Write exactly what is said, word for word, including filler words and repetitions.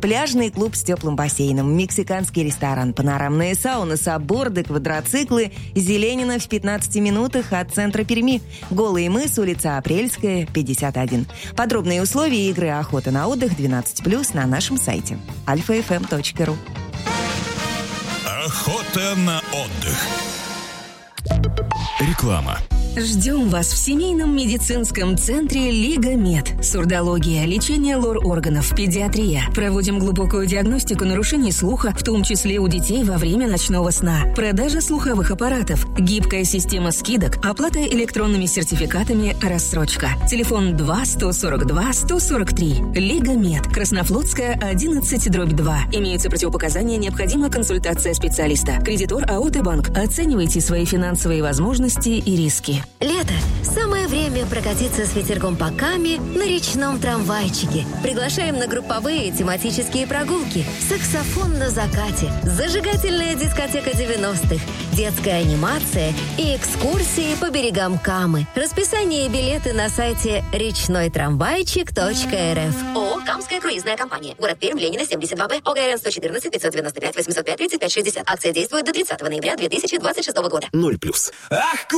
пляжный клуб с теплым бассейном, мексиканский ресторан, панорамные сауны, сабборды, квадроциклы. Зеленина в пятнадцати минутах от центра Перми. Голый мыс, улица Апрельская, пятьдесят один. Подробные условия игры «Охота на отдых» двенадцать плюс на нашем сайте альфа эф эм точка ру. Охота на отдых. Реклама. Ждем вас в семейном медицинском центре «Лига Мед». Сурдология, лечение лор-органов, педиатрия. Проводим глубокую диагностику нарушений слуха, в том числе у детей во время ночного сна. Продажа слуховых аппаратов, гибкая система скидок, оплата электронными сертификатами, рассрочка. Телефон два сто сорок два сто сорок три. «Лига Мед». Краснофлотская, одиннадцать, дробь два. Имеются противопоказания, необходима консультация специалиста. Кредитор АО «Т-банк». Оценивайте свои финансовые возможности и риски. Лето. Самое время прокатиться с ветерком по Каме на речном трамвайчике. Приглашаем на групповые тематические прогулки. Саксофон на закате. Зажигательная дискотека девяностых. Детская анимация и экскурсии по берегам Камы. Расписание и билеты на сайте речной трамвайчик точка эр эф. ООО «Камская круизная компания». Город Пермь, Ленина, семьдесят два Б. ОГРН сто четырнадцать пятьсот девяносто пять восемьсот пять тридцать пять шестьдесят. Акция действует до тридцатого ноября две тысячи двадцать шестого года. Ноль плюс. Ах,